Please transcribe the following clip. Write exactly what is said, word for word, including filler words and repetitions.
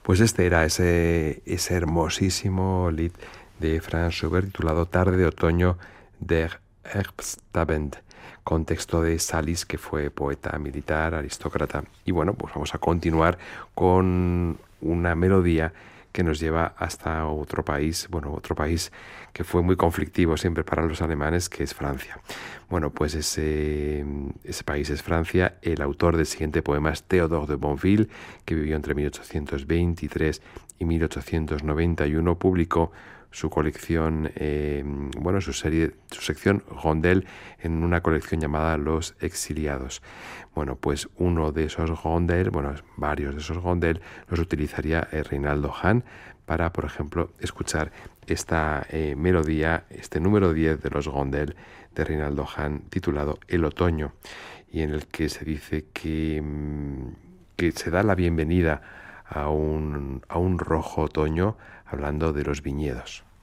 Pues este era ese, ese hermosísimo lied de Franz Schubert titulado Tarde de otoño der Herbstabend, contexto de Salis, que fue poeta, militar, aristócrata. Y bueno, pues vamos a continuar con una melodía que nos lleva hasta otro país, bueno, otro país que fue muy conflictivo siempre para los alemanes, que es Francia. Bueno, pues ese, ese país es Francia. El autor del siguiente poema es Théodore de Bonville, que vivió entre mil ochocientos veintitrés y mil ochocientos noventa y uno. Publicó su colección, eh, bueno, su serie, su sección Rondel en una colección llamada Los Exiliados. Bueno, pues uno de esos Rondel, bueno, varios de esos Rondel los utilizaría eh, Reinaldo Hahn para, por ejemplo, escuchar esta eh, melodía, este número diez de los Rondel de Reinaldo Hahn, titulado El Otoño, y en el que se dice que, que se da la bienvenida a un, a un rojo otoño, hablando de los viñedos.